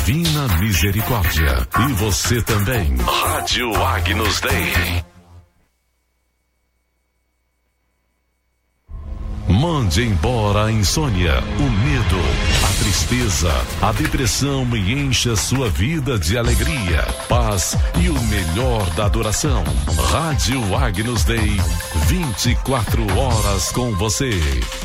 Divina Misericórdia. E você também. Rádio Agnus Dei. Mande embora a insônia, o medo, a tristeza, a depressão e encha sua vida de alegria, paz e o melhor da adoração. Rádio Agnus Dei, 24 horas com você.